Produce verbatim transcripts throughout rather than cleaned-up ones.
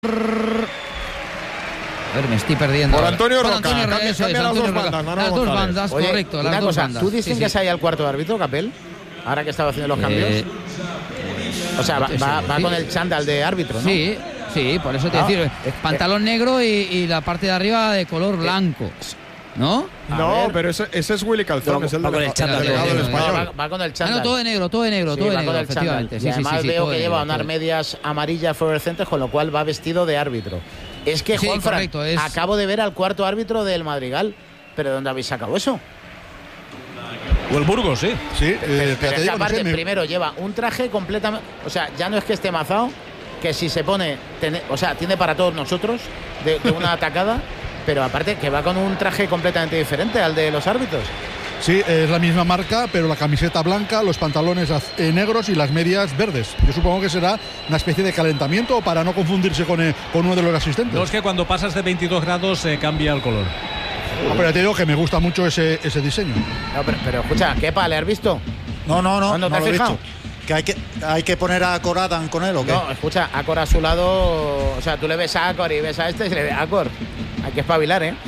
A ver, me estoy perdiendo. Por Antonio Roca. Antonio Roca, eso es, las Antonio dos Roca. bandas, Manolo Las dos González. bandas, Oye, correcto. una Las dos cosa, bandas. ¿tú distingues sí, sí. ahí al cuarto árbitro, Capel? Ahora que estaba haciendo los cambios. Eh, o sea, va, sí, va, va sí. con el chándal de árbitro, ¿no? Sí, sí, por eso te Ah, decir, eh, pantalón negro y, y la parte de arriba de color blanco, ¿no? A No, ver. pero ese, ese es Willy Calzón, No, es el va con delega- el chándal el delegado de- del de- No, español. va, va con el Ah, chándal. no, todo de negro, todo de negro, Sí, todo de va negro, con el chándal. efectivamente. Y Sí, sí, además sí, sí, veo todo que de lleva negro, unas todo de- medias amarillas fluorescentes, con lo cual va vestido de árbitro. Es que, Sí, Juanfran, correcto, es- acabo de ver al cuarto árbitro del Madrigal. ¿Pero dónde habéis sacado eso? O el Burgos, sí. Sí, eh, Pero te- es te que digo, no aparte, sé, me- primero lleva un traje completamente. O sea, ya no es que esté mazado, que si se pone. Tene, o sea, tiene para todos nosotros de, de una atacada, pero aparte que va con un traje completamente diferente al de los árbitros. sí, es la misma marca, pero la camiseta blanca, los pantalones az- eh, negros y las medias verdes. Yo supongo que será una especie de calentamiento para no confundirse con, eh, con uno de los asistentes. No, es que cuando pasas de veintidós grados se cambia el color. Ah, pero te digo que me gusta mucho ese, ese diseño. No, pero, pero escucha, ¿Kepa, le has visto? No, no, no, ¿Cuándo no te lo has he fijado? visto. ¿Que hay, que hay que poner a Coradan con él o qué? No, escucha, Acor a su lado. O sea, tú le ves a Acor y ves a este y se le ve a Acor. Hay que espabilar, ¿eh?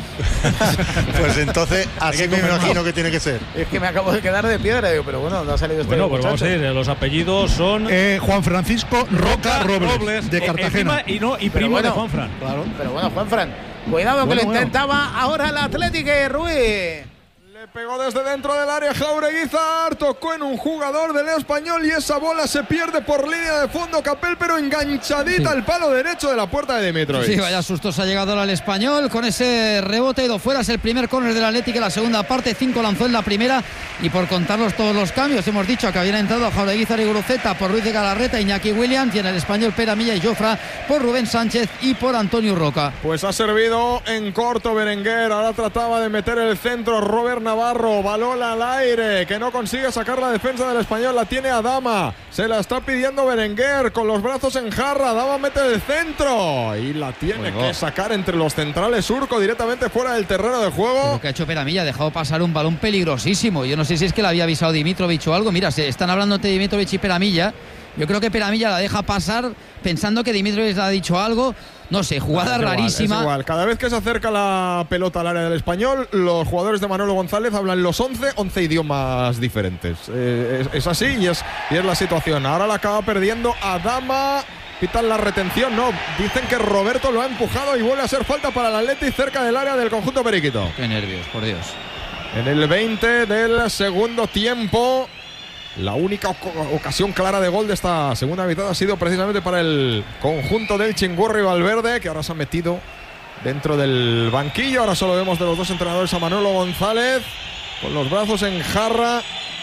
Pues entonces así me imagino que tiene que ser. Es que me acabo de quedar de piedra, digo, pero bueno, no ha salido este Bueno, pues vamos muchacho. a ir. Los apellidos son Eh, Juan Francisco Roca, Robles, de eh, Cartagena. encima, y no y Pero primo bueno, de Juanfran. Claro. Pero bueno, Juanfran, cuidado que Bueno, lo bueno. intentaba ahora el Atlético Ruiz. Le pegó desde dentro del área Jaureguizar, tocó en un jugador del Español y esa bola se pierde por línea de fondo, Capel, pero enganchadita al palo derecho de la puerta de Dimitrovic. Sí, vaya sustos ha llegado al Español con ese rebote, ido fuera, es el primer córner del Atlético en la segunda parte, cinco lanzó en la primera y por contarlos todos los cambios, hemos dicho que habían entrado Jaureguizar y Guruceta por Ruiz de Galarreta, Iñaki Williams y en el Español Pera Milla y Jofra por Rubén Sánchez y por Antonio Roca. Pues ha servido en corto Berenguer, ahora trataba de meter el centro Robert Navarro, balón al aire, que no consigue sacar la defensa del Español, la tiene Adama, se la está pidiendo Berenguer con los brazos en jarra, Adama mete el centro y la tiene Muy que sacar entre los centrales, Surco directamente fuera del terreno de juego. Lo que ha hecho Pera Milla, ha dejado pasar un balón peligrosísimo. Yo no sé si es que le había avisado Dimitrovic o algo. Mira, se están hablando entre Dimitrovic y Pera Milla. Yo creo que Pera Milla la deja pasar pensando que Dimitrovic le ha dicho algo. No sé, jugada Es igual, rarísima. es igual. Cada vez que se acerca la pelota al área del Español, los jugadores de Manolo González hablan los once, once idiomas diferentes. Eh, es, es así y es, y es la situación. Ahora la acaba perdiendo Adama. Pitan la retención, no. Dicen que Roberto lo ha empujado y vuelve a ser falta para el Atleti cerca del área del conjunto periquito. Qué nervios, por Dios. En el veinte del segundo tiempo, la única oc- ocasión clara de gol de esta segunda mitad ha sido precisamente para el conjunto del Chingurri Valverde, que ahora se ha metido dentro del banquillo. Ahora solo vemos de los dos entrenadores a Manolo González con los brazos en jarra.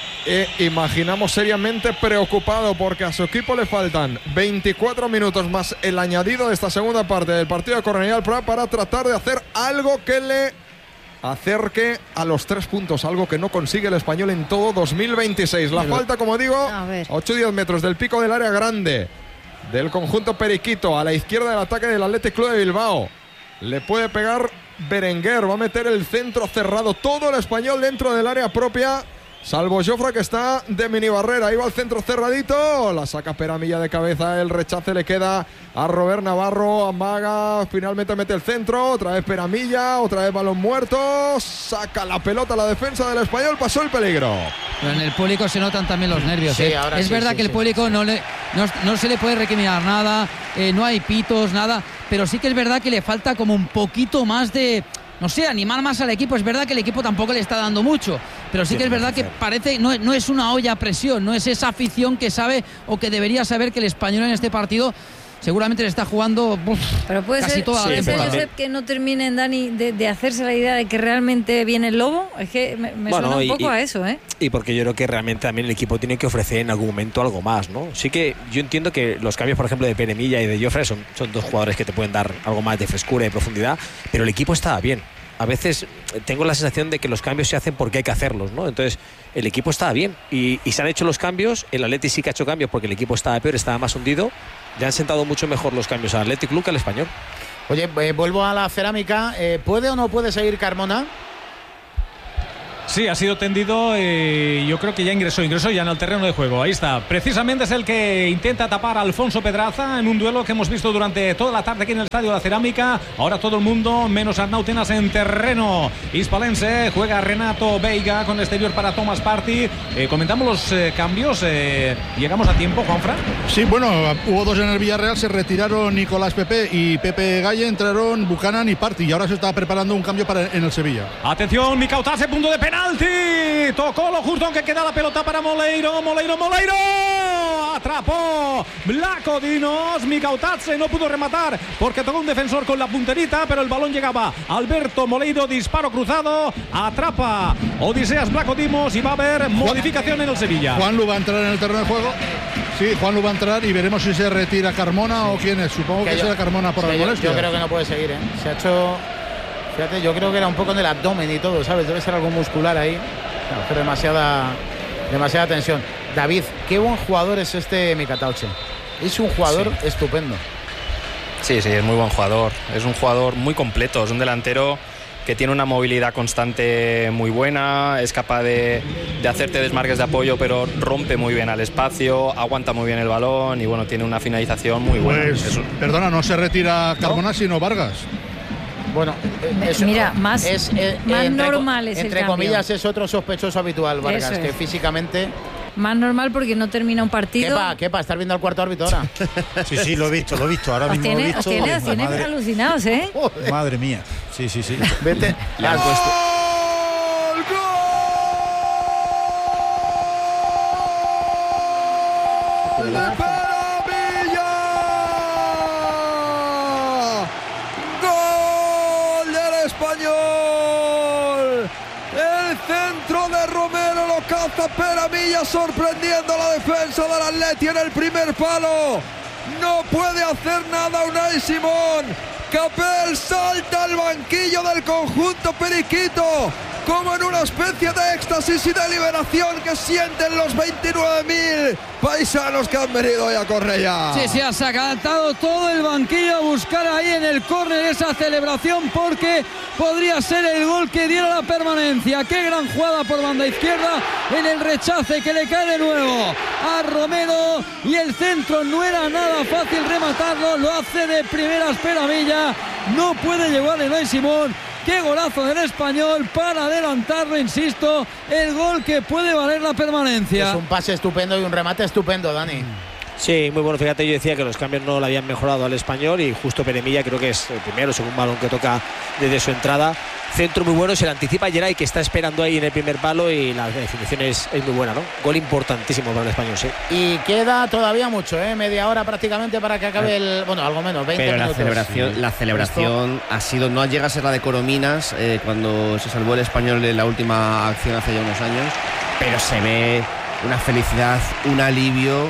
E imaginamos seriamente preocupado porque a su equipo le faltan veinticuatro minutos más el añadido de esta segunda parte del partido de Cornellà Prat para tratar de hacer algo que le acerque a los tres puntos, algo que no consigue el Español en todo dos mil veintiséis. La falta, como digo, A ver. a ocho o diez metros del pico del área grande del conjunto periquito, a la izquierda del ataque del Athletic Club de Bilbao. Le puede pegar Berenguer, va a meter el centro cerrado, todo el Español dentro del área propia, salvo Jofra, que está de mini barrera. Ahí va el centro cerradito, la saca Pera Milla de cabeza, el rechace le queda a Robert Navarro, amaga, finalmente mete el centro, otra vez Pera Milla, otra vez balón muerto, saca la pelota a la defensa del Español, pasó el peligro. Pero en el público se notan también los nervios. Sí, ¿eh? ahora es sí, verdad sí, que el sí. público no, le, no, no se le puede recriminar nada, eh, no hay pitos, nada, pero sí que es verdad que le falta como un poquito más de, no sé, animar más al equipo. Es verdad que el equipo tampoco le está dando mucho, pero sí que es verdad que parece, no, no es una olla a presión, no es esa afición que sabe o que debería saber que el Español en este partido seguramente le está jugando uf, Pero puede casi ser, toda la puede ser, temporada. Josep, que no terminen, Dani, de, de hacerse la idea de que realmente viene el lobo. Es que me, me Bueno, suena un y- poco y- a eso, ¿eh? Y porque yo creo que realmente también el equipo tiene que ofrecer en algún momento algo más, ¿no? Sí que yo entiendo que los cambios, por ejemplo, de Pere Milla y de Jofre son, son dos jugadores que te pueden dar algo más de frescura y de profundidad, pero el equipo estaba bien. A veces tengo la sensación de que los cambios se hacen porque hay que hacerlos, ¿no? Entonces, el equipo estaba bien y, y se han hecho los cambios. El Atleti sí que ha hecho cambios porque el equipo estaba peor, estaba más hundido. Ya han sentado mucho mejor los cambios al Athletic Club que al Español. Oye, eh, vuelvo a la cerámica. Eh, ¿Puede o no puede seguir Carmona? Sí, ha sido tendido y yo creo que ya ingresó, ingresó ya en el terreno de juego. Ahí está. Precisamente es el que intenta tapar a Alfonso Pedraza en un duelo que hemos visto durante toda la tarde aquí en el Estadio de la Cerámica. Ahora todo el mundo, menos Arnautenas, en terreno hispalense. Juega Renato Veiga con exterior para Thomas Partey. Eh, comentamos los eh, cambios. Eh, ¿Llegamos a tiempo, Juanfran? Sí, bueno, hubo dos en el Villarreal. Se retiraron Nicolás Pepe y Pepe Galle. Entraron Buchanan y Partey. Y ahora se está preparando un cambio para en el Sevilla. Atención, Micautase, punto de penalti. Tocó lo justo, aunque queda la pelota para Moleiro. Moleiro, Moleiro. Atrapó Vlaco Dinos. Micautase no pudo rematar porque tocó un defensor con la punterita, pero el balón llegaba a Alberto Moleiro. Disparo cruzado. Atrapa Odiseas Vlaco Dimos y va a haber modificación en el Sevilla. Juanlu va a entrar en el terreno de juego. Sí, Juanlu va a entrar y veremos si se retira Carmona sí. o quién es. Supongo que, que yo, será Carmona por la molestia. Yo creo que no puede seguir, ¿eh? Se ha hecho... Fíjate, yo creo que era un poco en el abdomen y todo, ¿sabes? Debe ser algo muscular ahí. Claro, pero demasiada, demasiada tensión. David, qué buen jugador es este Mikatauche. Es un jugador sí. estupendo. Sí, sí, es muy buen jugador. Es un jugador muy completo. Es un delantero que tiene una movilidad constante muy buena. Es capaz de, de hacerte desmarques de apoyo, pero rompe muy bien al espacio, aguanta muy bien el balón y bueno, tiene una finalización muy buena. Pues, es un... Perdona, no se retira Carmona, ¿no? sino Vargas. Bueno, es, mira, más, es, es, más entre, normal es entre el comillas cambio. Es otro sospechoso habitual, Vargas, que físicamente más normal porque no termina un partido. ¿Qué pa? ¿Qué pa? ¿Estás viendo al cuarto árbitro ahora? Sí, sí, lo he visto, lo he visto. Ahora mismo tiene, lo he visto. Tiene, tiene madre, alucinados, ¿eh? Joder. Madre mía. Sí, sí, sí. Vete. Le han puesto. Peramilla sorprendiendo a la defensa del Atleti en el primer palo. No puede hacer nada Unai Simón. Capel salta al banquillo del conjunto periquito como en una especie de éxtasis y de liberación que sienten los veintinueve mil paisanos que han venido hoy a Cornellá. Sí, sí, ha sacado todo el banquillo a buscar ahí en el córner esa celebración porque podría ser el gol que diera la permanencia. Qué gran jugada por banda izquierda en el rechace que le cae de nuevo a Romero y el centro no era nada fácil rematarlo, lo hace de primeras Peramilla, no puede llegar Unai Simón. Qué golazo del Español para adelantarlo, insisto, el gol que puede valer la permanencia. Es un pase estupendo y un remate estupendo, Dani. Sí, muy bueno. Fíjate, yo decía que los cambios no le habían mejorado al Español y justo Peremilla creo que es el primero, segundo balón que toca desde su entrada. Centro muy bueno, se le anticipa a Geray que está esperando ahí en el primer palo y la definición es, es muy buena, ¿no? Gol importantísimo para el Español, sí. Y queda todavía mucho, ¿eh? Media hora prácticamente para que acabe el... Bueno, algo menos, veinte Pero minutos. la celebración, sí. la celebración Esto... ha sido... No llega a ser la de Corominas, eh, cuando se salvó el Español en la última acción hace ya unos años, pero se ve... una felicidad, un alivio,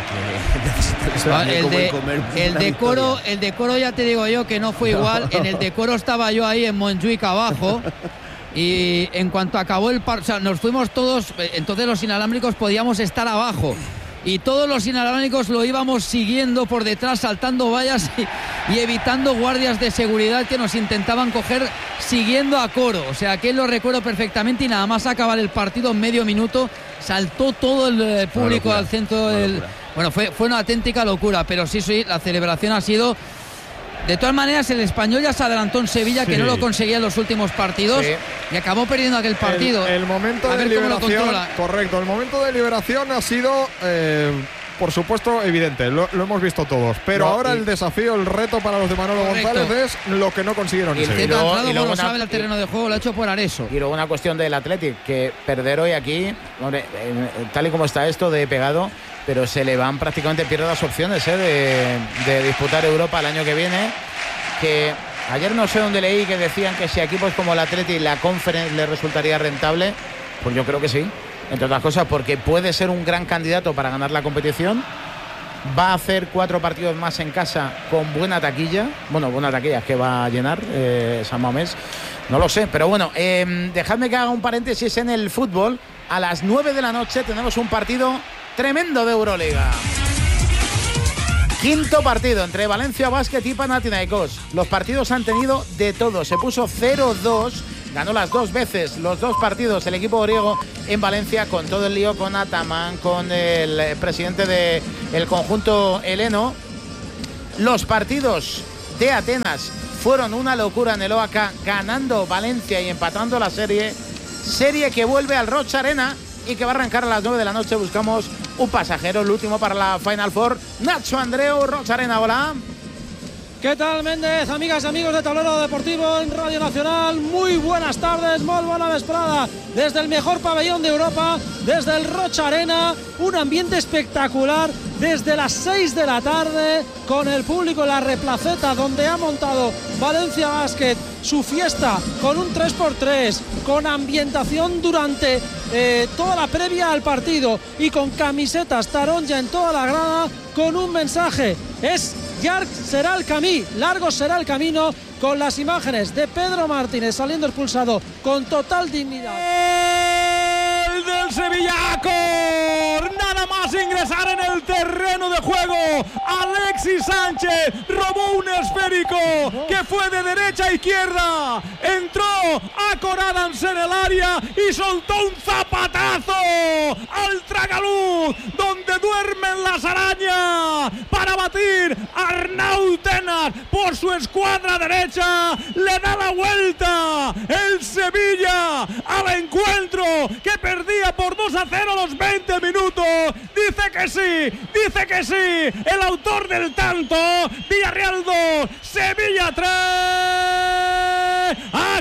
porque no, el, de, el decoro, el decoro ya te digo yo que no fue igual. En el decoro estaba yo ahí en Montjuic abajo y en cuanto acabó el par, o sea, nos fuimos todos, entonces los inalámbricos podíamos estar abajo y todos los inalámbricos lo íbamos siguiendo por detrás, saltando vallas y, y evitando guardias de seguridad que nos intentaban coger siguiendo a coro. O sea, que lo recuerdo perfectamente y nada más acabar el partido en medio minuto saltó todo el público al centro del... Bueno, fue, fue una auténtica locura, pero sí, sí, la celebración ha sido... De todas maneras, el Español ya se adelantó en Sevilla, sí. que no lo conseguía en los últimos partidos, sí. y acabó perdiendo aquel partido. El, el momento a de ver liberación, cómo lo controla. Correcto, el momento de liberación ha sido... Eh, por supuesto, evidente, lo, lo hemos visto todos. Pero no, ahora y... el desafío, el reto para los de Manolo Correcto. González es lo que no consiguieron. Y el que ha entrado, como lo sabe, el terreno de juego, lo ha hecho por Areso. Y luego una cuestión del Athletic, que perder hoy aquí, hombre, tal y como está esto de pegado, pero se le van prácticamente, pierde las opciones ¿eh? de, de disputar Europa el año que viene. Que ayer no sé dónde leí que decían que si a equipos como el Athletic la Conference le resultaría rentable, pues yo creo que sí. Entre otras cosas porque puede ser un gran candidato para ganar la competición. Va a hacer cuatro partidos más en casa con buena taquilla. Bueno, buena taquilla que va a llenar eh, San Mamés. No lo sé, pero bueno, eh, dejadme que haga un paréntesis en el fútbol. A las nueve de la noche tenemos un partido tremendo de Euroliga. Quinto partido entre Valencia Basket y Panathinaikos. Los partidos han tenido de todo. Se puso cero dos. Ganó las dos veces los dos partidos el equipo griego en Valencia, con todo el lío con Ataman, con el presidente del conjunto heleno. Los partidos de Atenas fueron una locura en el O A K, ganando Valencia y empatando la serie. Serie que vuelve al Rocha Arena y que va a arrancar a las nueve de la noche. Buscamos un pasajero, el último para la Final Four. Nacho Andreu, Rocha Arena, hola. ¿Qué tal, Méndez? Amigas y amigos de Tablero Deportivo en Radio Nacional, muy buenas tardes, muy buena vesprada. Desde el mejor pabellón de Europa, desde el Rocha Arena, un ambiente espectacular desde las seis de la tarde, con el público en la replaceta donde ha montado Valencia Basket su fiesta con un tres por tres, con ambientación durante eh, toda la previa al partido y con camisetas taronja en toda la grada, con un mensaje: es Llarg será el camí, largo será el camino, con las imágenes de Pedro Martínez saliendo expulsado con total dignidad. El del Sevillacor, nada más ingresar en el terreno de juego, Alexis Sánchez robó un esférico que fue de derecha a izquierda, entró a Cor Adams en el área y soltó un zapatazo al tragaluz donde duermen las arañas para batir a Arnau Tenas por su escuadra derecha. Le da la vuelta el Sevilla al encuentro que perdía por dos a cero a los veinte minutos. Dice que sí, dice que sí el autor del tanto. Villarreal dos, Sevilla tres. ¡A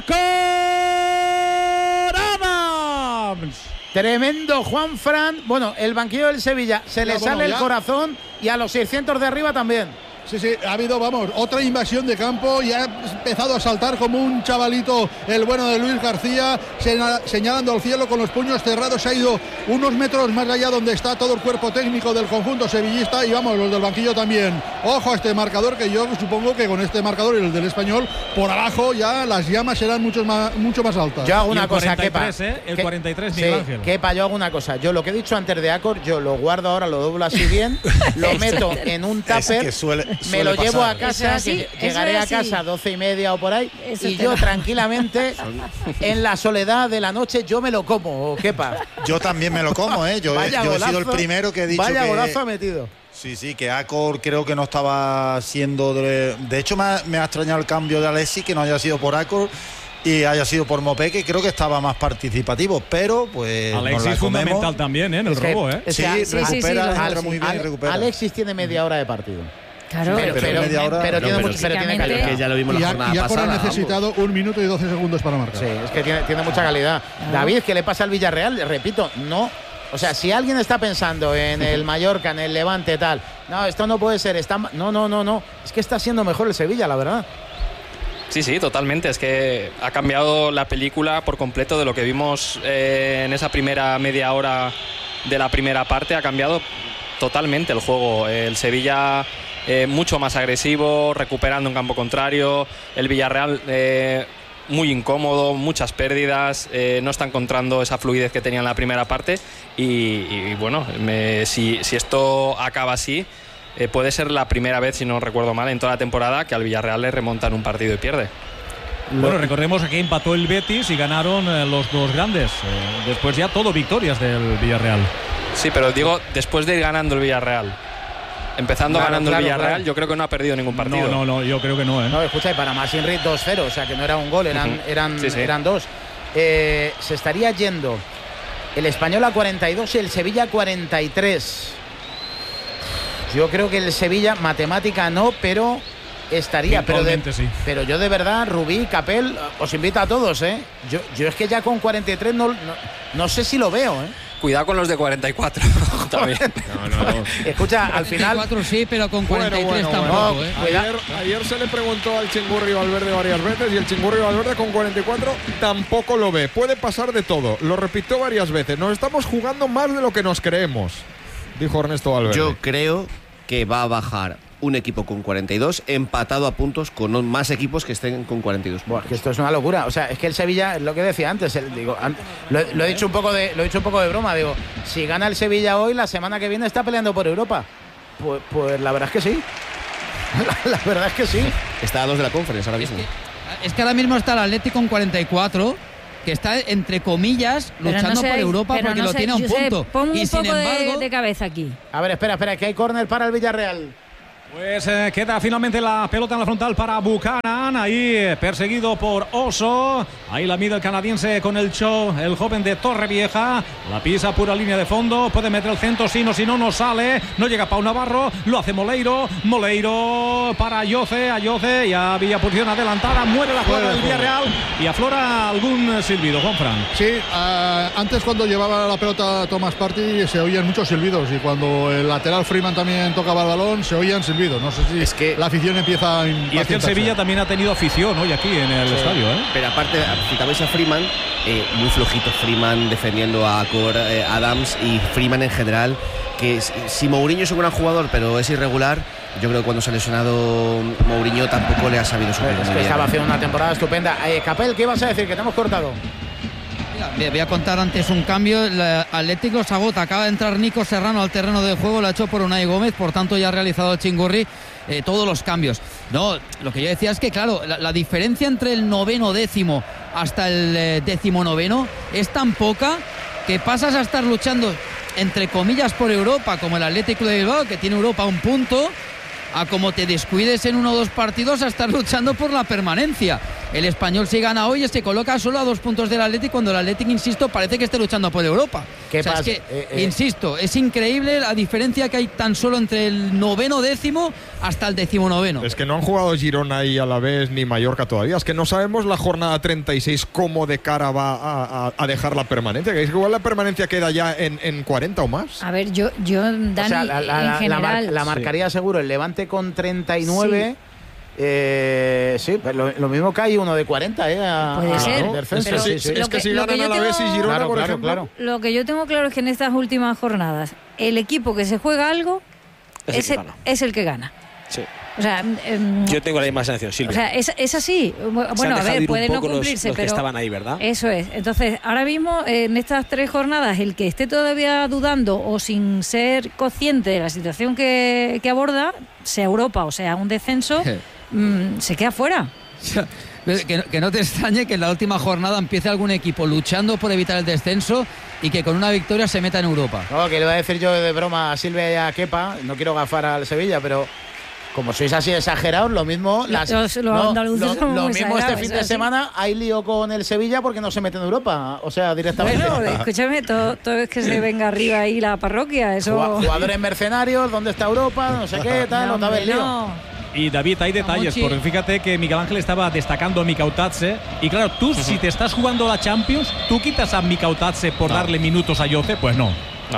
Cor Adams! Tremendo Juan Fran. Bueno, el banquillo del Sevilla se le Ya, sale bueno, el ya. corazón, y a los seiscientos de arriba también. Sí, sí, ha habido, vamos, otra invasión de campo y ha empezado a saltar como un chavalito el bueno de Luis García, señala- señalando al cielo con los puños cerrados. Se ha ido unos metros más allá donde está todo el cuerpo técnico del conjunto sevillista y vamos, los del banquillo también. Ojo a este marcador, que yo supongo que con este marcador y el del Español, por abajo ya las llamas serán mucho más, mucho más altas. Yo hago Y una el cosa, cuarenta y tres, Kepa. ¿eh? El Que- cuarenta y tres, sí, Miguel Ángel. Kepa, yo hago una cosa. Yo lo que he dicho antes de Acor, yo lo guardo ahora, lo doblo así bien, lo meto en un Es tupper, que suele- me suele lo llevo pasar. a casa, Eso es así, que eso llegaré es a así. casa a doce y media o por ahí, Eso y te yo va. tranquilamente, en la soledad de la noche, yo me lo como, Kepa. Yo también me lo como, ¿eh? Yo, Vaya yo he sido el golazo, primero que he dicho Vaya que... golazo ha metido. Sí, sí, que Acor creo que no estaba siendo... De, de hecho, me ha, me ha extrañado el cambio de Alexis, que no haya sido por Acor y haya sido por Mopé, que creo que estaba más participativo, pero pues nos Alexis la comemos. fundamental también, ¿eh? En el Es que- robo, ¿eh? es Sí, que- sí, recupera, sí, sí, entra Ale- muy bien y Ale- recupera. Alexis tiene media hora de partido. Claro, pero, pero pero- media hora- pero tiene, pero mucho- pero tiene físicamente- calidad. Que ya lo vimos Y la ya, jornada y ya Cor pasada. ha vamos. necesitado un minuto y doce segundos para marcar. Sí, es que tiene, tiene mucha calidad. David, ¿qué le pasa al Villarreal? Repito, no. O sea, si alguien está pensando en el Mallorca, en el Levante, tal, no, esto no puede ser. Está, no, no, no, no. Es que está siendo mejor el Sevilla, la verdad. Sí, sí, totalmente. Es que ha cambiado la película por completo de lo que vimos eh, en esa primera media hora de la primera parte. Ha cambiado totalmente el juego. El Sevilla eh, mucho más agresivo, recuperando en campo contrario. El Villarreal eh, muy incómodo, muchas pérdidas. Eh, no está encontrando esa fluidez que tenía en la primera parte. Y, y bueno, me- si, si esto acaba así, Eh, puede ser la primera vez, si no recuerdo mal, en toda la temporada que al Villarreal le remontan un partido y pierde. Bueno, recordemos que empató el Betis y ganaron eh, los dos grandes. Eh, después ya todo victorias del Villarreal. Sí, pero digo, después de ir ganando el Villarreal. Empezando Claro, ganando claro, el Villarreal, claro. yo creo que no ha perdido ningún partido. No, no, no, yo creo que no, ¿eh? No, escucha, y para Masinri dos cero, o sea que no era un gol, eran, Ujú. eran, Sí, sí. eran dos. Eh, se estaría yendo el Español a cuarenta y dos y el Sevilla a cuarenta y tres. Yo creo que el Sevilla, matemática no, pero estaría. Pero, de- Virtualmente sí. pero yo de verdad, Rubí, Capel, os invito a todos, ¿eh? Yo, yo es que ya con cuarenta y tres no, no, no sé si lo veo, ¿eh? Cuidado con los de cuarenta y cuatro también. Escucha, al final... cuatro sí, pero con Bueno, cuarenta y tres bueno, tampoco, bueno. ¿eh? Ayer, ayer se le preguntó al Chingurri Valverde varias veces y el Chingurri Valverde con cuarenta y cuatro tampoco lo ve. Puede pasar de todo. Lo repitió varias veces. Nos estamos jugando más de lo que nos creemos, dijo Ernesto Valverde. Yo creo que va a bajar un equipo con cuarenta y dos empatado a puntos con más equipos que estén con cuarenta y dos. Buah, que esto es una locura. O sea, es que el Sevilla, es lo que decía antes, el- digo, an- lo, he- lo he dicho un poco de, lo he dicho un poco de broma, digo, si gana el Sevilla hoy, la semana que viene está peleando por Europa. Pues, pues la verdad es que sí. La, la verdad es que sí. Está a dos de la Conference ahora mismo. Es que, es que ahora mismo está el Atlético con cuarenta y cuatro, que está entre comillas luchando no sé, por Europa porque no lo sé, tiene a un punto. Sé, pon un y poco sin embargo, de, de cabeza aquí. A ver, espera, espera, que hay córner para el Villarreal. Pues eh, queda finalmente la pelota en la frontal para Buchanan, ahí eh, perseguido por Oso. Ahí la mide el canadiense con el show, el joven de Torrevieja. La pisa pura línea de fondo, puede meter el centro, si no, si no, no sale. No llega Pau Navarro, lo hace Moleiro. Moleiro para Ayoce, Ayoce, ya había posición adelantada, muere la jugada del Villarreal y aflora algún silbido, Juanfran. Sí, uh, antes cuando llevaba la pelota Thomas Partey se oían muchos silbidos y cuando el lateral Freeman también tocaba el balón se oían silbidos. No sé si es que la afición empieza a y es que el Sevilla también ha tenido afición hoy aquí en el sí. estadio, ¿eh? Pero aparte, citabais a Freeman, eh, muy flojito Freeman defendiendo a Cor, eh, Adams y Freeman en general, que si Mourinho es un gran jugador pero es irregular, yo creo que cuando se ha lesionado Mourinho tampoco le ha sabido suplir. Es que estaba haciendo una temporada estupenda. Eh, Capel, ¿qué ibas a decir? Que te hemos cortado. Mira, voy a contar antes un cambio. El Atlético se agota. Acaba de entrar Nico Serrano al terreno de juego. Lo ha hecho por Unai Gómez. Por tanto, ya ha realizado el Chingurri eh, todos los cambios. No, lo que yo decía es que, claro, la, la diferencia entre el noveno décimo hasta el eh, décimo noveno es tan poca que pasas a estar luchando, entre comillas, por Europa, como el Atlético de Bilbao, que tiene Europa a un punto, a como te descuides en uno o dos partidos a estar luchando por la permanencia. El Español, si gana hoy, se coloca solo a dos puntos del Atlético, cuando el Atlético, insisto, parece que esté luchando por Europa. ¿Qué o sea, pasa? Es que, eh, eh. insisto, es increíble la diferencia que hay tan solo entre el noveno décimo hasta el décimo noveno. Es que no han jugado Girona y Alavés ni Mallorca todavía. Es que no sabemos la jornada treinta y seis cómo de cara va a, a, a dejar la permanencia. Que es que igual la permanencia queda ya en, en cuarenta o más. A ver, yo, yo Dani, o sea, la, la, en general... La, mar, la marcaría sí. seguro el Levante con treinta y nueve. Sí. Eh, sí, lo, lo mismo que hay uno de cuarenta, ¿eh? A, Puede a, ser. A es que, sí, sí. es que, que si ganan a la vez y Girona, claro, por claro, ejemplo. Claro. Lo que yo tengo claro es que en estas últimas jornadas, el equipo que se juega algo es, es, el, es el que gana. Sí. O sea, eh, yo tengo la misma sensación, Silvia. O sea, es, es así. Bueno, a ver, puede no cumplirse, los, los pero que estaban ahí, ¿verdad? Eso es. Entonces, ahora mismo, en estas tres jornadas, el que esté todavía dudando o sin ser consciente de la situación que, que aborda, sea Europa o sea un descenso, mmm, se queda fuera. Que, que no te extrañe que en la última jornada empiece algún equipo luchando por evitar el descenso y que con una victoria se meta en Europa. No, que le voy a decir yo de broma a Silvia y a Kepa, no quiero gafar al Sevilla, pero como sois así exagerados, lo mismo las, los, los no, andaluces lo, lo mismo este fin de así. semana hay lío con el Sevilla porque no se mete en Europa, o sea, directamente. Bueno, escúchame, todo, todo es que se venga arriba ahí la parroquia, eso. Jugadores mercenarios, ¿dónde está Europa? No sé qué, tal, no, no te lío. No. Y David, hay detalles, porque fíjate que Miguel Ángel estaba destacando a Mikautadze. Y claro, tú, uh-huh. si te estás jugando la Champions, ¿tú quitas a Mikautadze por no. darle minutos a Ayoce? Pues no. No.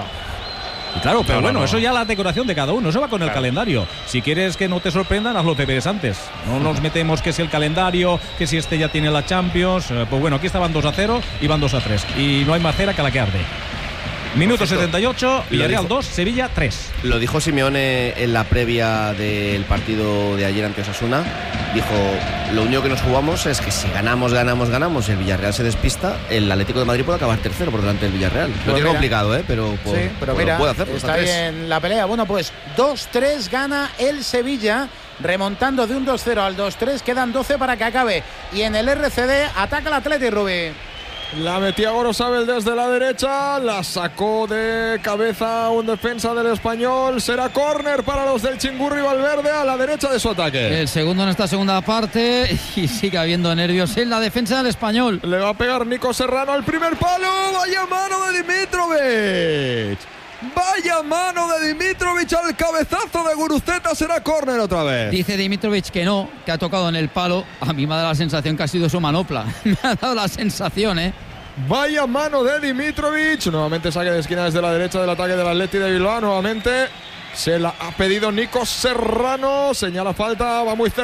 Y claro, pero no, bueno, no, no. eso ya la decoración de cada uno, eso va con el claro. calendario. Si quieres que no te sorprendan, haz los deberes antes. No nos metemos que si el calendario, que si este ya tiene la Champions. Eh, pues bueno, aquí estaban dos a cero y van dos a tres. Y no hay más cera que la que arde. Minuto Perfecto. setenta y ocho, Villarreal dos, Sevilla tres. Lo dijo Simeone en la previa del partido de ayer ante Osasuna. Dijo, lo único que nos jugamos es que si ganamos, ganamos, ganamos, el Villarreal se despista, el Atlético de Madrid puede acabar tercero por delante del Villarreal. Lo tiene complicado, ¿eh? Pero, por, sí, pero por, mira, puede hacerlo. Está ahí en la pelea. Bueno, pues dos tres gana el Sevilla, remontando de un dos cero al dos tres. Quedan doce para que acabe. Y en el R C D ataca el Atleti, Rubí. La metía Gorosabel desde la derecha, la sacó de cabeza un defensa del Español. Será córner para los del Chingurri Valverde a la derecha de su ataque. El segundo en esta segunda parte y sigue habiendo nervios en la defensa del Español. Le va a pegar Nico Serrano al primer palo. Vaya mano de Dimitrovic. Vaya mano de Dimitrovic al cabezazo de Guruceta. Será córner otra vez. Dice Dimitrovic que no, que ha tocado en el palo. A mí me ha dado la sensación que ha sido su manopla. Me ha dado la sensación, ¿eh? Vaya mano de Dimitrovic. Nuevamente saque de esquina desde la derecha del ataque del Atleti de Bilbao. Nuevamente se la ha pedido Nico Serrano. Señala falta, va muy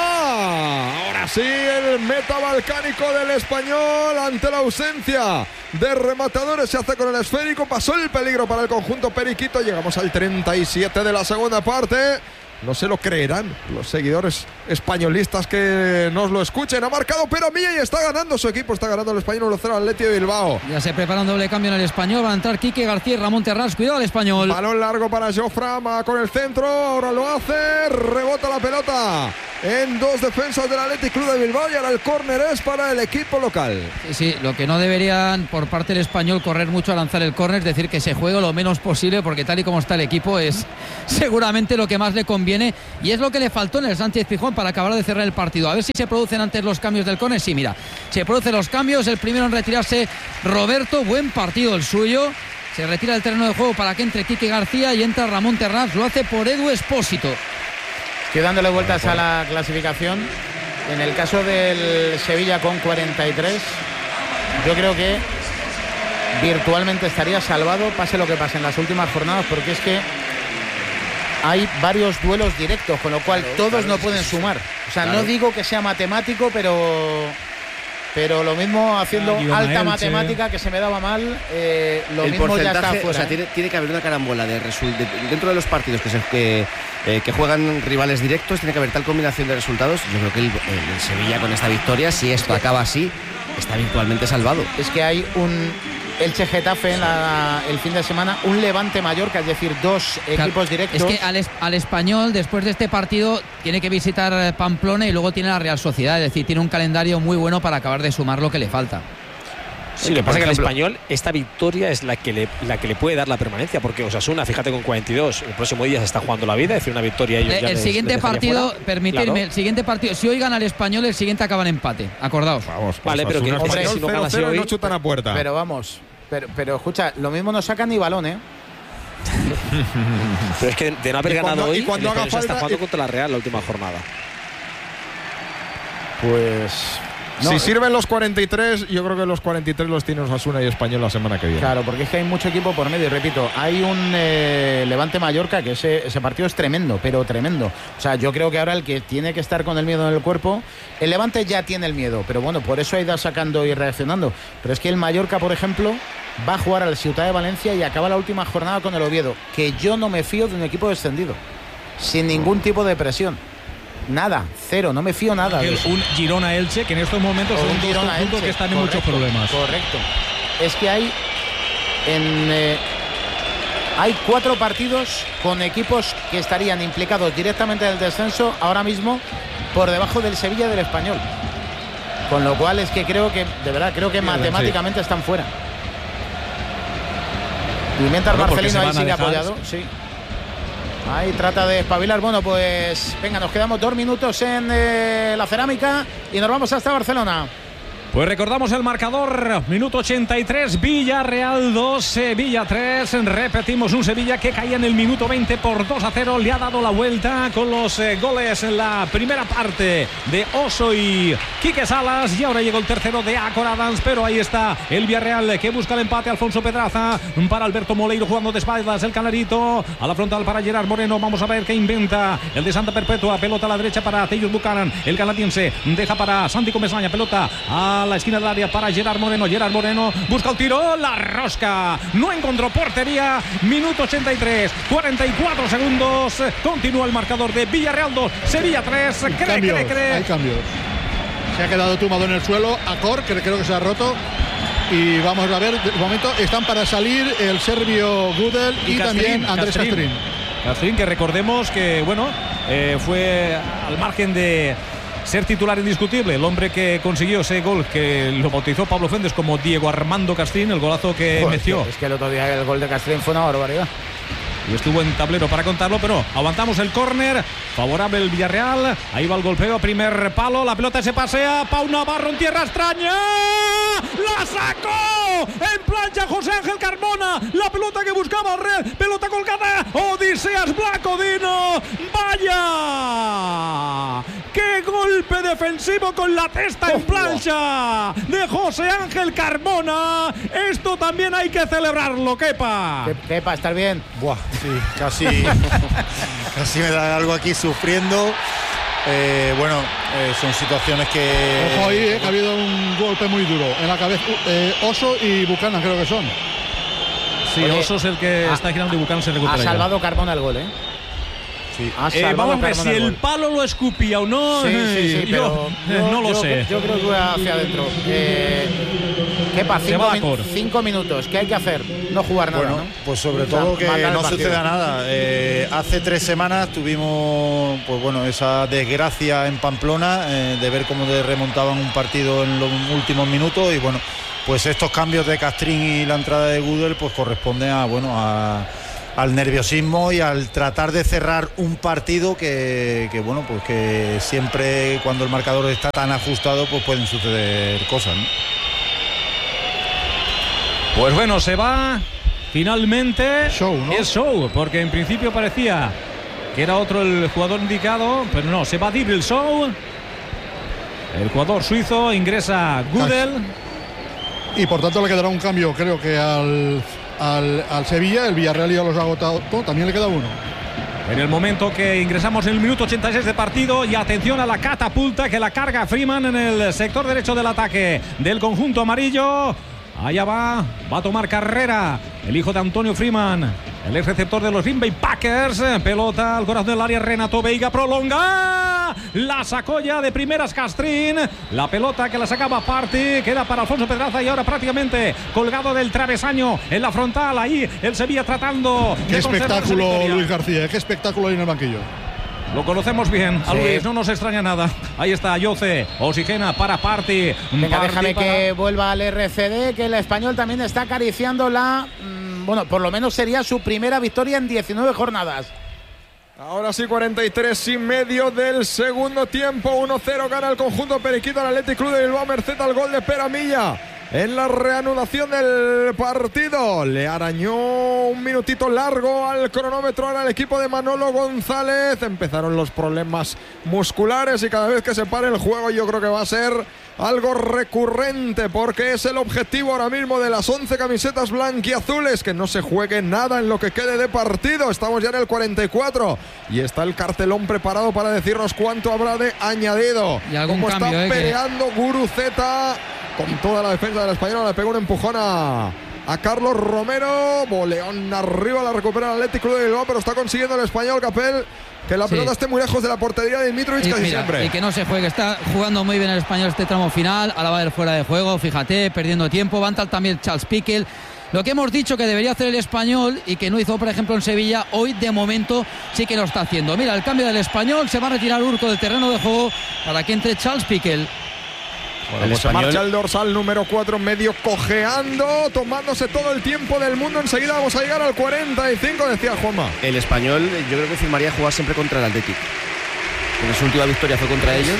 cerrada. Ahora sí, el meta balcánico del Español ante la ausencia de rematadores se hace con el esférico. Pasó el peligro para el conjunto periquito. Llegamos al treinta y siete de la segunda parte. No se lo creerán los seguidores españolistas que nos lo escuchen. Ha marcado Peremilla y está ganando su equipo. Está ganando el Español uno cero al Athletic de Bilbao. Ya se prepara un doble cambio en el Español. Van a entrar Quique García y Ramón Terrás. Cuidado al Español. Balón largo para Jofre. Va con el centro. Ahora lo hace. Rebota la pelota en dos defensas del Athletic Club de Bilbao. Y ahora el córner es para el equipo local. Sí, sí, lo que no deberían por parte del Español correr mucho a lanzar el córner. Es decir, que se juegue lo menos posible, porque tal y como está el equipo es seguramente lo que más le conviene. Y es lo que le faltó en el Sánchez-Pizjuán para acabar de cerrar el partido. A ver si se producen antes los cambios del córner. Sí, mira, se producen los cambios. El primero en retirarse, Roberto. Buen partido el suyo. Se retira del terreno de juego para que entre Quique García y entra Ramón Terrás. Lo hace por Edu Espósito. Estoy dándole vueltas a la clasificación. En el caso del Sevilla con cuarenta y tres, yo creo que virtualmente estaría salvado, pase lo que pase en las últimas jornadas, porque es que hay varios duelos directos, con lo cual claro, todos claro, no pueden sumar. O sea, claro. No digo que sea matemático, pero pero lo mismo haciendo ah, alta Elche. Matemática, que se me daba mal, eh, lo el mismo ya está fuera. O sea, ¿eh? tiene, tiene que haber una carambola de, resul- de dentro de los partidos que, se, que, eh, que juegan rivales directos, tiene que haber tal combinación de resultados. Yo creo que el, el, el Sevilla con esta victoria, si esto acaba así, está virtualmente salvado. Es que hay un Elche Getafe en la, el fin de semana, un Levante Mallorca, es decir, dos equipos claro, directos. Es que al, es, al Español, después de este partido, tiene que visitar Pamplona y luego tiene la Real Sociedad, es decir, tiene un calendario muy bueno para acabar de sumar lo que le falta. Sí, lo que pasa es que al Español esta victoria es la que le la que le puede dar la permanencia, porque Osasuna, fíjate, con cuarenta y dos, el próximo día se está jugando la vida, es decir, una victoria ellos eh, ya el les, siguiente les partido, fuera. permitirme, Claro. el siguiente partido, si hoy gana el Español, el siguiente acaba en empate, acordaos. Vamos, vale, pero que hombre, si no ganas hoy, no chutan a puerta. Pero vamos, pero, pero escucha, lo mismo no sacan ni balón, ¿eh? Pero es que de no haber cuando, ganado hoy, y cuando el haga Español falta, está jugando y... contra la Real la última jornada. Pues no, si sirven los cuarenta y tres, yo creo que los cuarenta y tres los tiene Osasuna y Español la semana que viene. Claro, porque es que hay mucho equipo por medio. Y repito, hay un eh, Levante Mallorca que ese, ese partido es tremendo, pero tremendo. O sea, yo creo que ahora el que tiene que estar con el miedo en el cuerpo, el Levante ya tiene el miedo, pero bueno, por eso ha ido sacando y reaccionando. Pero es que el Mallorca, por ejemplo, va a jugar al Ciutat de Valencia y acaba la última jornada con el Oviedo, que yo no me fío de un equipo descendido, sin ningún tipo de presión. Nada, cero, no me fío nada. El, un Girona Elche, que en estos momentos son dos conjuntos que están en correcto, muchos problemas. Correcto. Es que hay en eh, hay cuatro partidos con equipos que estarían implicados directamente en el descenso ahora mismo por debajo del Sevilla y del Español. Con lo cual es que creo que, de verdad, creo que matemáticamente están fuera. Y mientras bueno, Marcelino ahí sigue dejar, apoyado, sí. Ahí trata de espabilar. Bueno, pues venga, nos quedamos dos minutos en eh, la cerámica y nos vamos hasta Barcelona. Pues recordamos el marcador, minuto ochenta y tres, Villarreal dos, Sevilla tres. Repetimos, un Sevilla que caía en el minuto veinte por dos a cero. Le ha dado la vuelta con los eh, goles en la primera parte de Oso y Quique Salas. Y ahora llegó el tercero de Acor Adams, pero ahí está el Villarreal que busca el empate. Alfonso Pedraza para Alberto Moleiro jugando de espaldas. El Canarito a la frontal para Gerard Moreno. Vamos a ver qué inventa el de Santa Perpetua. Pelota a la derecha para Teus Buchanan. El canadiense deja para Santi Comesaña. Pelota a la esquina del área para Gerard Moreno. Gerard Moreno busca el tiro, la rosca, no encontró portería. Minuto ochenta y tres, cuarenta y cuatro segundos. Continúa el marcador de Villarreal dos, Sevilla tres. Cree, cambios, cree, cree. Hay cambios. Se ha quedado tumbado en el suelo Acor, que creo que se ha roto. Y vamos a ver, de momento están para salir el serbio Gudel y, y Castrín, también Andrés Castrín. Castrín. Castrín, que recordemos que, bueno, eh, fue al margen de ser titular indiscutible, el hombre que consiguió ese gol que lo bautizó Pablo Fuentes como Diego Armando Castrín, el golazo que Joder, metió. Es que el otro día el gol de Castrín fue una barbaridad. Y estuvo en tablero para contarlo, pero aguantamos el córner, favorable el Villarreal. Ahí va el golpeo, primer palo, la pelota se pasea, Pau Navarro en tierra extraña, la sacó en plancha José Ángel Carmona, la pelota que buscaba el Real, pelota colgada, Odiseas Blacodino, vaya, qué golpe defensivo con la testa en plancha de José Ángel Carmona. Esto también hay que celebrarlo, Kepa. Kepa, ¿estás bien? Buah, sí, casi, casi me da algo aquí sufriendo. Eh, bueno, eh, son situaciones que... Ojo ahí, eh, que ha habido un golpe muy duro en la cabeza. Eh, Oso y Buchanan creo que son. Sí, Oye, Oso es el que ha, está girando y Buchanan se recupera. Ha salvado ya. Carmona el gol, ¿eh? Sí. Eh, vamos a ver si el palo lo escupía o no. Sí, sí, sí, yo, pero yo, no lo yo, sé. Yo creo que va hacia adentro. Eh, ¿Qué pasa? Cinco, min cinco minutos. ¿Qué hay que hacer? No jugar nada, bueno, ¿no? pues sobre todo o sea, que no partido. suceda nada. Eh, hace tres semanas tuvimos, pues bueno, esa desgracia en Pamplona eh, de ver cómo remontaban un partido en los últimos minutos y bueno, pues estos cambios de Castrín y la entrada de Gudel pues corresponden a bueno a al nerviosismo y al tratar de cerrar un partido que, que bueno pues que siempre cuando el marcador está tan ajustado pues pueden suceder cosas, ¿no? Pues bueno, se va finalmente. Show, ¿no? Es Show, porque en principio parecía que era otro el jugador indicado, pero no, se va a ir el Show. El jugador suizo, ingresa Gudel. Y por tanto le quedará un cambio, creo que al Al, al Sevilla. El Villarreal ya los ha agotado todo, también le queda uno. En el momento que ingresamos en el minuto ochenta y seis de partido, y atención a la catapulta que la carga Freeman en el sector derecho del ataque del conjunto amarillo. Allá va, va a tomar carrera el hijo de Antonio Freeman, el ex receptor de los Green Bay Packers. Pelota al corazón del área, Renato Veiga prolonga, la sacó ya de primeras Castrín. La pelota que la sacaba Party queda para Alfonso Pedraza y ahora prácticamente colgado del travesaño en la frontal. Ahí el Sevilla tratando qué de espectáculo, Luis García, qué espectáculo hay en el banquillo. Lo conocemos bien, a sí. Luis, no nos extraña nada. Ahí está Yoce, oxigena para Party. Venga, Party déjame para... que vuelva al R C D, que el español también está acariciando la... Mmm, bueno, por lo menos sería su primera victoria en diecinueve jornadas. Ahora sí, cuarenta y tres y medio del segundo tiempo. uno cero gana el conjunto periquito al Athletic Club de Bilbao, merced al gol de Peramilla. En la reanudación del partido le arañó un minutito largo al cronómetro al equipo de Manolo González. Empezaron los problemas musculares y cada vez que se pare el juego yo creo que va a ser algo recurrente, porque es el objetivo ahora mismo de las once camisetas blanquiazules, que no se juegue nada en lo que quede de partido. Estamos ya en el cuarenta y cuatro y está el cartelón preparado para decirnos cuánto habrá de añadido. Y algún Cómo cambio, está eh, peleando que... Guruceta con toda la defensa del español. Le pegó un empujón a, a Carlos Romero. Boleón arriba, la recupera el Athletic Club de Bilbao, pero está consiguiendo el español Capel que la sí. pelota esté muy lejos de la portería de Dimitrovic casi mira, siempre. Y que no se juegue, está jugando muy bien el español este tramo final, a la va del fuera de juego, fíjate, perdiendo tiempo. Va a entrar también Charles Piquel. Lo que hemos dicho que debería hacer el español y que no hizo, por ejemplo, en Sevilla, hoy de momento sí que lo está haciendo. Mira, el cambio del español, se va a retirar Urco del terreno de juego para que entre Charles Piquel. Bueno, el pues español... se marcha el dorsal número cuatro, medio cojeando, tomándose todo el tiempo del mundo. Enseguida vamos a llegar al cuarenta y cinco, decía Juanma. El español, yo creo que firmaría jugar siempre contra el Athletic, porque su última victoria fue contra ellos.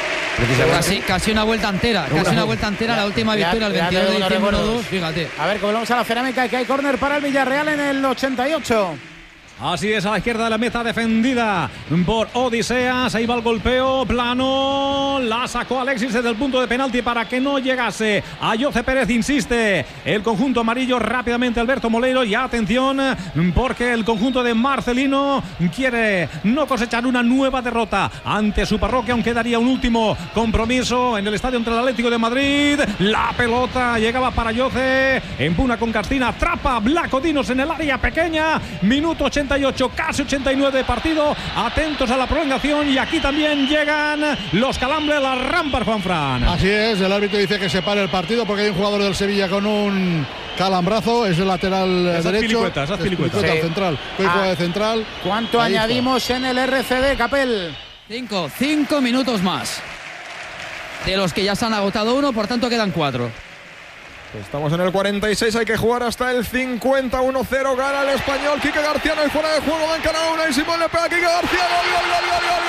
Casi, casi una vuelta entera, casi una, una vuelta entera, ya, la última ya, victoria el veintidós de diciembre uno dos, fíjate. A ver, volvemos a la cerámica, que hay córner para el Villarreal en el ochenta y ocho. Así es, a la izquierda de la meta defendida por Odiseas. Ahí va el golpeo plano. La sacó Alexis desde el punto de penalti para que no llegase a Yoce Pérez. Insiste el conjunto amarillo rápidamente, Alberto Moleiro. Y atención, porque el conjunto de Marcelino quiere no cosechar una nueva derrota ante su parroquia, aunque daría un último compromiso en el estadio entre el Atlético de Madrid. La pelota llegaba para Yoce. Empuna con Castina, atrapa Blacodinos en el área pequeña. Minuto ochenta y ocho, casi ochenta y nueve de partido. Atentos a la prolongación, y aquí también llegan los calambres, las rampas, Juanfran. Así es, el árbitro dice que se pare el partido porque hay un jugador del Sevilla con un calambrazo, es el lateral esas derecho. Pilicuetas, esas pilicuetas. Sí. central. Ah, de central. ¿Cuánto Ahí añadimos está. en el R C D, Capel? Cinco, cinco minutos más. De los que ya se han agotado uno, por tanto quedan cuatro. Estamos en el cuarenta y seis, hay que jugar hasta el cincuenta. Uno cero, gana el español. Quique García no hay fuera de juego, va a encarar una y Simón le pega a Quique García. Gol, gol, gol, gol, gol.